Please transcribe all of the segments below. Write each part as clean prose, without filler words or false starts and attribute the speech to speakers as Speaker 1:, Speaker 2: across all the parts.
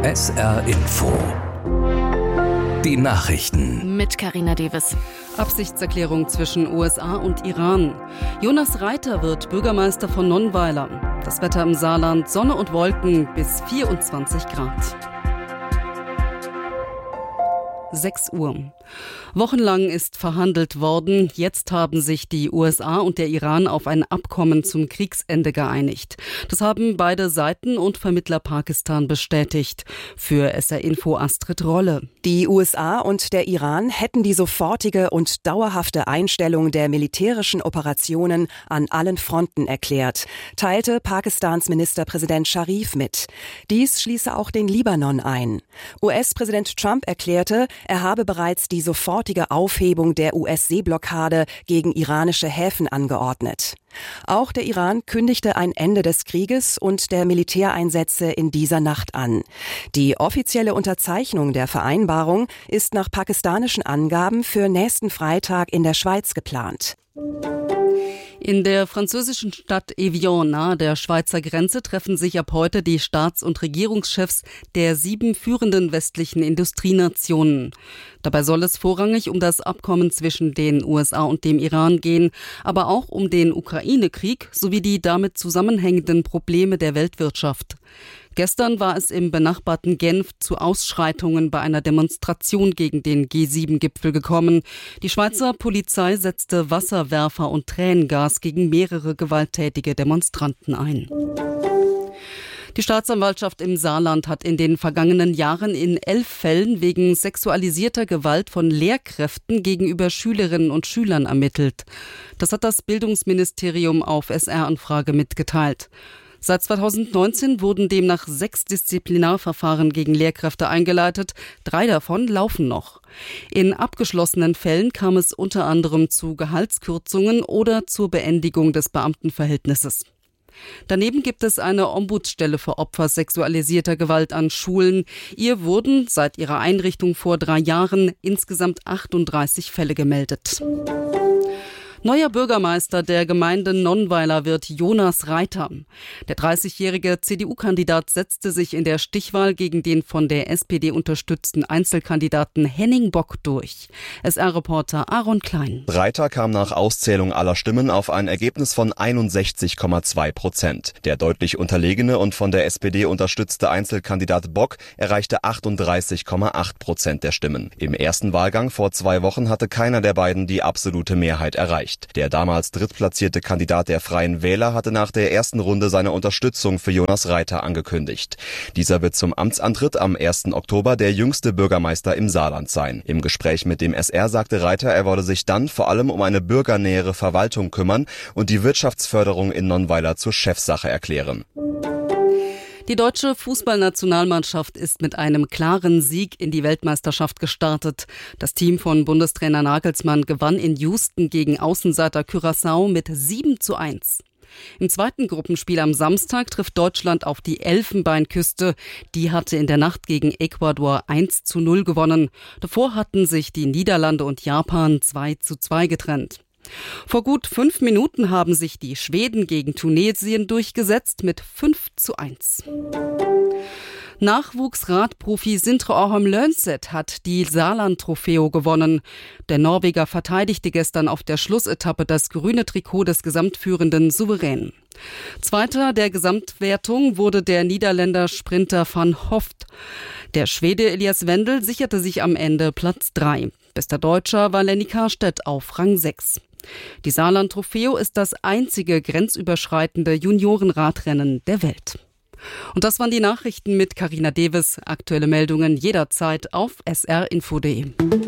Speaker 1: SR Info. Die Nachrichten.
Speaker 2: Mit Carina Davis.
Speaker 3: Absichtserklärung zwischen USA und Iran. Jonas Reiter wird Bürgermeister von Nonnweiler. Das Wetter im Saarland: Sonne und Wolken bis 24 Grad. 6 Uhr. Wochenlang ist verhandelt worden. Jetzt haben sich die USA und der Iran auf ein Abkommen zum Kriegsende geeinigt. Das haben beide Seiten und Vermittler Pakistan bestätigt. Für SR Info Astrid Rolle.
Speaker 4: Die USA und der Iran hätten die sofortige und dauerhafte Einstellung der militärischen Operationen an allen Fronten erklärt, teilte Pakistans Ministerpräsident Sharif mit. Dies schließe auch den Libanon ein. US-Präsident Trump erklärte, er habe bereits die sofortige Aufhebung der US-Seeblockade gegen iranische Häfen angeordnet. Auch der Iran kündigte ein Ende des Krieges und der Militäreinsätze in dieser Nacht an. Die offizielle Unterzeichnung der Vereinbarung ist nach pakistanischen Angaben für nächsten Freitag in der Schweiz geplant.
Speaker 3: In der französischen Stadt Evian nahe der Schweizer Grenze treffen sich ab heute die Staats- und Regierungschefs der 7 führenden westlichen Industrienationen. Dabei soll es vorrangig um das Abkommen zwischen den USA und dem Iran gehen, aber auch um den Ukraine-Krieg sowie die damit zusammenhängenden Probleme der Weltwirtschaft. Gestern war es im benachbarten Genf zu Ausschreitungen bei einer Demonstration gegen den G7-Gipfel gekommen. Die Schweizer Polizei setzte Wasserwerfer und Tränengas gegen mehrere gewalttätige Demonstranten ein. Die Staatsanwaltschaft im Saarland hat in den vergangenen Jahren in 11 Fällen wegen sexualisierter Gewalt von Lehrkräften gegenüber Schülerinnen und Schülern ermittelt. Das hat das Bildungsministerium auf SR-Anfrage mitgeteilt. Seit 2019 wurden demnach 6 Disziplinarverfahren gegen Lehrkräfte eingeleitet. 3 davon laufen noch. In abgeschlossenen Fällen kam es unter anderem zu Gehaltskürzungen oder zur Beendigung des Beamtenverhältnisses. Daneben gibt es eine Ombudsstelle für Opfer sexualisierter Gewalt an Schulen. Ihr wurden seit ihrer Einrichtung vor 3 Jahren insgesamt 38 Fälle gemeldet. Neuer Bürgermeister der Gemeinde Nonnweiler wird Jonas Reiter. Der 30-jährige CDU-Kandidat setzte sich in der Stichwahl gegen den von der SPD unterstützten Einzelkandidaten Henning Bock durch. SR-Reporter Aaron Klein.
Speaker 5: Reiter kam nach Auszählung aller Stimmen auf ein Ergebnis von 61,2%. Der deutlich unterlegene und von der SPD unterstützte Einzelkandidat Bock erreichte 38,8% der Stimmen. Im ersten Wahlgang vor 2 Wochen hatte keiner der beiden die absolute Mehrheit erreicht. Der damals drittplatzierte Kandidat der Freien Wähler hatte nach der ersten Runde seine Unterstützung für Jonas Reiter angekündigt. Dieser wird zum Amtsantritt am 1. Oktober der jüngste Bürgermeister im Saarland sein. Im Gespräch mit dem SR sagte Reiter, er wolle sich dann vor allem um eine bürgernähere Verwaltung kümmern und die Wirtschaftsförderung in Nonnweiler zur Chefsache erklären.
Speaker 3: Die deutsche Fußballnationalmannschaft ist mit einem klaren Sieg in die Weltmeisterschaft gestartet. Das Team von Bundestrainer Nagelsmann gewann in Houston gegen Außenseiter Curaçao mit 7:1. Im zweiten Gruppenspiel am Samstag trifft Deutschland auf die Elfenbeinküste. Die hatte in der Nacht gegen Ecuador 1:0 gewonnen. Davor hatten sich die Niederlande und Japan 2:2 getrennt. Vor gut 5 Minuten haben sich die Schweden gegen Tunesien durchgesetzt mit 5:1. Nachwuchsradprofi Sindre Aholm Lønseth hat die Saarland-Trofeo gewonnen. Der Norweger verteidigte gestern auf der Schlussetappe das grüne Trikot des Gesamtführenden souverän. Zweiter der Gesamtwertung wurde der Niederländer Sprinter van Hoft. Der Schwede Elias Wendel sicherte sich am Ende Platz 3. Bester Deutscher war Lenny Karstedt auf Rang 6. Die Saarland-Trofeo ist das einzige grenzüberschreitende Juniorenradrennen der Welt. Und das waren die Nachrichten mit Carina Davis. Aktuelle Meldungen jederzeit auf srinfo.de.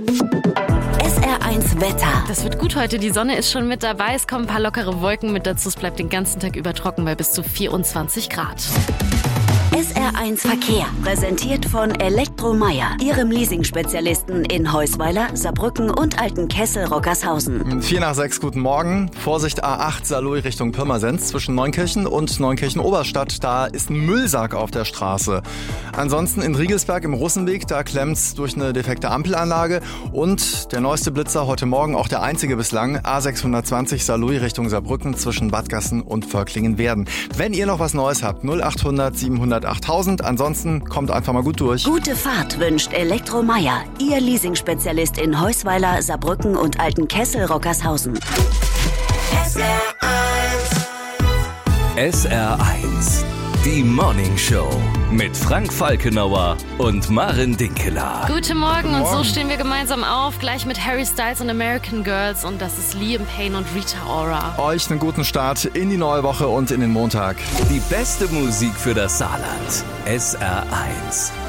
Speaker 2: SR1 Wetter. Das wird gut heute. Die Sonne ist schon mit dabei. Es kommen ein paar lockere Wolken mit dazu. Es bleibt den ganzen Tag über trocken bei bis zu 24 Grad.
Speaker 6: SR1 Verkehr, präsentiert von Elektromeyer, Ihrem Leasing-Spezialisten in Heusweiler, Saarbrücken und Altenkessel-Rockershausen.
Speaker 7: 5:45, guten Morgen. Vorsicht A8 Saarlouis Richtung Pirmasens zwischen Neunkirchen und Neunkirchen-Oberstadt. Da ist ein Müllsack auf der Straße. Ansonsten in Riegelsberg im Russenweg, da klemmt's durch eine defekte Ampelanlage. Und der neueste Blitzer heute Morgen, auch der einzige bislang, A620 Saarlouis Richtung Saarbrücken zwischen Badgassen und Völklingen-Werden. Wenn ihr noch was Neues habt, 0800 700 8000. 1000. Ansonsten kommt einfach mal gut durch.
Speaker 6: Gute Fahrt wünscht Elektromeier, Ihr Leasingspezialist in Heusweiler, Saarbrücken und Altenkessel-Rockershausen.
Speaker 1: SR1, die Morning Show mit Frank Falkenauer und Maren Dinkeler.
Speaker 2: Guten Morgen und so stehen wir gemeinsam auf, gleich mit Harry Styles und American Girls und das ist Liam Payne und Rita Ora.
Speaker 7: Euch einen guten Start in die neue Woche und in den Montag.
Speaker 1: Die beste Musik für das Saarland. SR1.